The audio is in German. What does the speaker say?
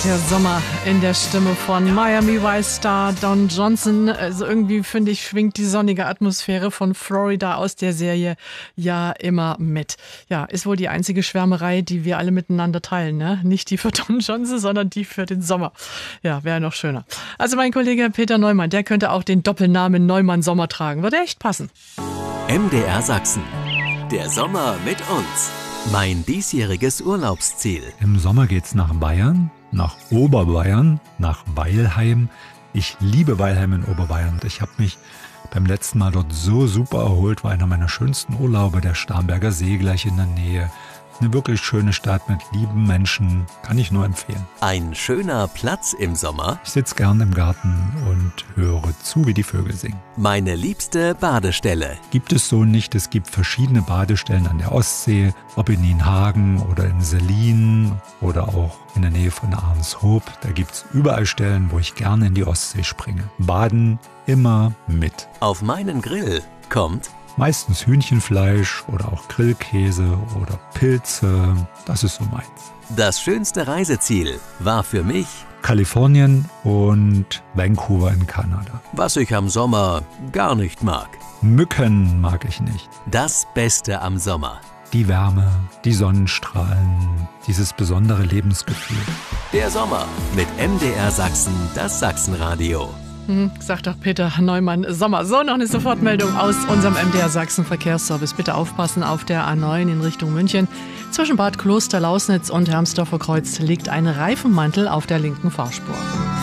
der Sommer in der Stimme von Miami Vice Star Don Johnson. Also irgendwie, finde ich, schwingt die sonnige Atmosphäre von Florida aus der Serie ja immer mit. Ja, ist wohl die einzige Schwärmerei, die wir alle miteinander teilen, ne? Nicht die für Don Johnson, sondern die für den Sommer. Ja, wäre noch schöner. Also mein Kollege Peter Neumann, der könnte auch den Doppelnamen Neumann Sommer tragen. Würde echt passen. MDR Sachsen. Der Sommer mit uns. Mein diesjähriges Urlaubsziel. Im Sommer geht's nach Bayern, nach Oberbayern, nach Weilheim. Ich liebe Weilheim in Oberbayern. Ich habe mich beim letzten Mal dort so super erholt, war einer meiner schönsten Urlaube, der Starnberger See gleich in der Nähe. Eine wirklich schöne Stadt mit lieben Menschen, kann ich nur empfehlen. Ein schöner Platz im Sommer. Ich sitze gern im Garten und höre zu, wie die Vögel singen. Meine liebste Badestelle. Gibt es so nicht. Es gibt verschiedene Badestellen an der Ostsee, ob in Nienhagen oder in Sellin oder auch in der Nähe von Ahrenshoop. Da gibt es überall Stellen, wo ich gerne in die Ostsee springe. Baden immer mit. Auf meinen Grill kommt meistens Hühnchenfleisch oder auch Grillkäse oder Pilze. Das ist so meins. Das schönste Reiseziel war für mich Kalifornien und Vancouver in Kanada. was ich am Sommer gar nicht mag. Mücken mag ich nicht. Das Beste am Sommer. Die Wärme, die Sonnenstrahlen, dieses besondere Lebensgefühl. Der Sommer mit MDR Sachsen, das Sachsenradio. Sagt doch Peter Neumann Sommer. So, noch eine Sofortmeldung aus unserem MDR Sachsen Verkehrsservice. Bitte aufpassen, auf der A9 in Richtung München. Zwischen Bad Kloster, Lausnitz und Hermsdorfer Kreuz liegt ein Reifenmantel auf der linken Fahrspur.